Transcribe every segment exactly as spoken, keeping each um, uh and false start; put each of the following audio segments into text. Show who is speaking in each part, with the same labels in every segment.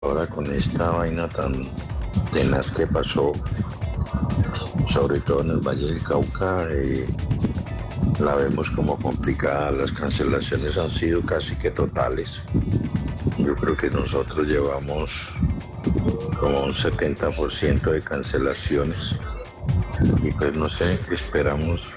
Speaker 1: ahora con esta vaina tan tenaz que pasó, sobre todo en el Valle del Cauca, eh, la vemos como complicada. Las cancelaciones han sido casi que totales. Yo creo que nosotros llevamos como un setenta por ciento de cancelaciones y pues no sé, esperamos,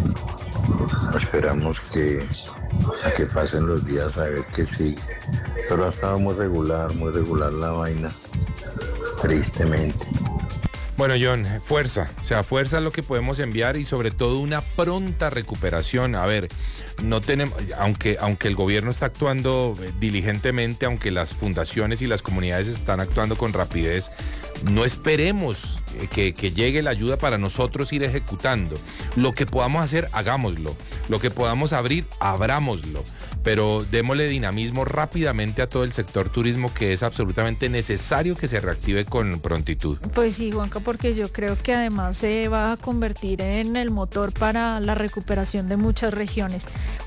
Speaker 1: esperamos que, a que pasen los días a ver qué sigue. Pero ha estado muy regular, muy regular la vaina, tristemente.
Speaker 2: Bueno, John, fuerza, o sea, fuerza es lo que podemos enviar y sobre todo una pronta recuperación. A ver, no tenemos, aunque, aunque el gobierno está actuando diligentemente, aunque las fundaciones y las comunidades están actuando con rapidez, no esperemos que, que llegue la ayuda para nosotros ir ejecutando. Lo que podamos hacer, hagámoslo. Lo que podamos abrir, abrámoslo. Pero démosle dinamismo rápidamente a todo el sector turismo, que es absolutamente necesario que se reactive con prontitud.
Speaker 3: Pues sí, Juanca, porque yo creo que además se va a convertir en el motor para la recuperación de muchas regiones.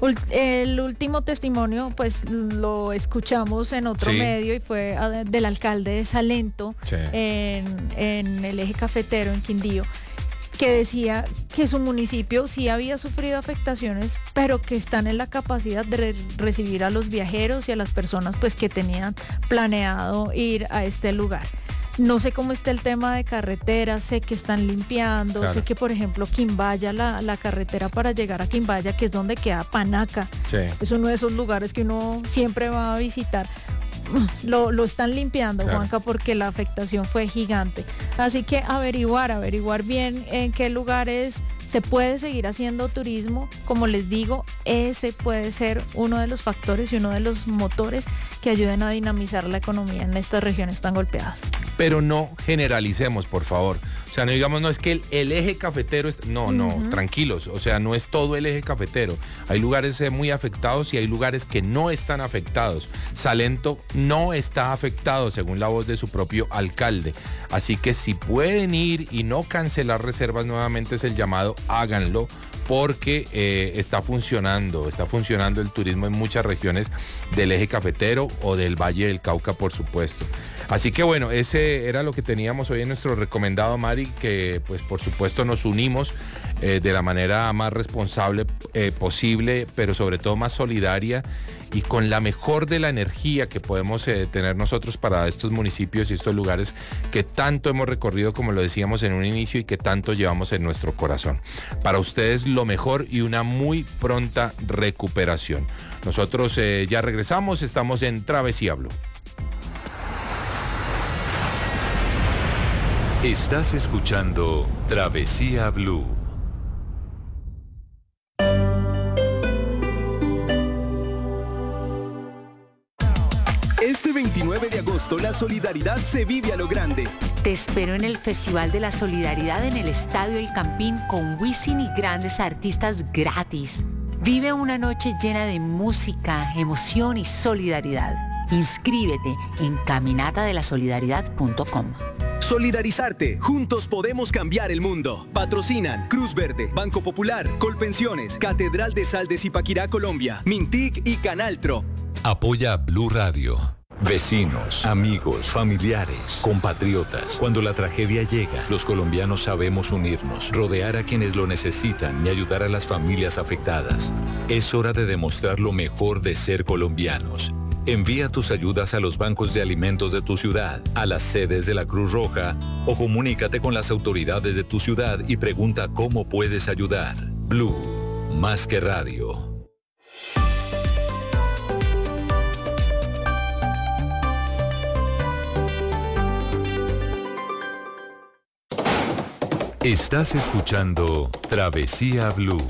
Speaker 3: El último testimonio, pues lo escuchamos en otro sí. medio y fue del alcalde de Salento, sí. en, en el eje cafetero, en Quindío, que decía que su municipio sí había sufrido afectaciones, pero que están en la capacidad de re- recibir a los viajeros y a las personas pues que tenían planeado ir a este lugar. No sé cómo está el tema de carreteras, sé que están limpiando, claro. sé que por ejemplo Quimbaya, la, la carretera para llegar a Quimbaya, que es donde queda Panaca, sí. es uno de esos lugares que uno siempre va a visitar. Lo, lo están limpiando, claro. Juanca, porque la afectación fue gigante. Así que averiguar, averiguar bien en qué lugares se puede seguir haciendo turismo. Como les digo, ese puede ser uno de los factores y uno de los motores que ayuden a dinamizar la economía en estas regiones tan golpeadas.
Speaker 2: Pero no generalicemos, por favor. O sea, no digamos, no es que el, el eje cafetero, es, no, no, uh-huh. tranquilos. O sea, no es todo el eje cafetero. Hay lugares eh, muy afectados y hay lugares que no están afectados. Salento no está afectado, según la voz de su propio alcalde. Así que si pueden ir y no cancelar reservas nuevamente, es el llamado, háganlo, porque eh, está funcionando, está funcionando el turismo en muchas regiones del eje cafetero o del Valle del Cauca, por supuesto. Así que bueno, ese era lo que teníamos hoy en nuestro recomendado, Mari, que pues por supuesto nos unimos eh, de la manera más responsable eh, posible, pero sobre todo más solidaria y con la mejor de la energía que podemos eh, tener nosotros para estos municipios y estos lugares que tanto hemos recorrido, como lo decíamos en un inicio, y que tanto llevamos en nuestro corazón. Para ustedes lo mejor y una muy pronta recuperación. Nosotros eh, ya regresamos, estamos en Travesía Blue.
Speaker 4: Estás escuchando Travesía Blue.
Speaker 5: Este veintinueve de agosto la solidaridad se vive a lo grande.
Speaker 6: Te espero en el Festival de la Solidaridad en el Estadio El Campín con Wisin y grandes artistas gratis. Vive una noche llena de música, emoción y solidaridad. Inscríbete en caminata de la solidaridad punto com.
Speaker 5: Solidarizarte, juntos podemos cambiar el mundo. Patrocinan Cruz Verde, Banco Popular, Colpensiones, Catedral de Sal de Zipaquirá, Colombia, Mintic y Canaltro.
Speaker 4: Apoya Blue Radio. Vecinos, amigos, familiares, compatriotas. Cuando la tragedia llega, los colombianos sabemos unirnos, rodear a quienes lo necesitan y ayudar a las familias afectadas. Es hora de demostrar lo mejor de ser colombianos. Envía tus ayudas a los bancos de alimentos de tu ciudad, a las sedes de la Cruz Roja o comunícate con las autoridades de tu ciudad y pregunta cómo puedes ayudar. Blue, más que radio. Estás escuchando Travesía Blue.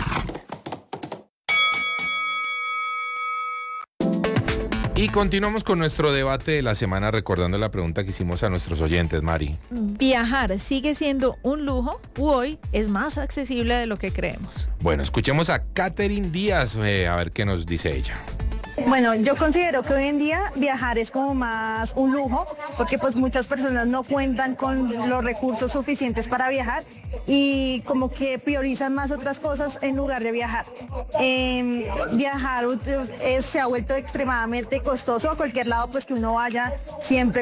Speaker 2: Y continuamos con nuestro debate de la semana, recordando la pregunta que hicimos a nuestros oyentes, Mari.
Speaker 3: ¿Viajar sigue siendo un lujo o hoy es más accesible de lo que creemos?
Speaker 2: Bueno, escuchemos a Catherine Díaz, eh, a ver qué nos dice ella.
Speaker 7: Bueno, yo considero que hoy en día viajar es como más un lujo, porque pues muchas personas no cuentan con los recursos suficientes para viajar y como que priorizan más otras cosas en lugar de viajar. Eh, viajar eh, se ha vuelto extremadamente costoso a cualquier lado pues que uno vaya, siempre